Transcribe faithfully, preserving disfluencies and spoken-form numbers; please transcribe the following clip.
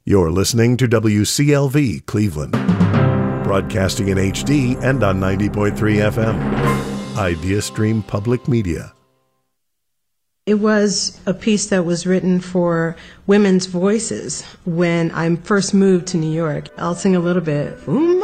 You're listening to W C L V Cleveland, broadcasting in H D and on ninety point three F M. IdeaStream Public Media. It was a piece that was written for women's voices when I first moved to New York. I'll sing a little bit. Ooh,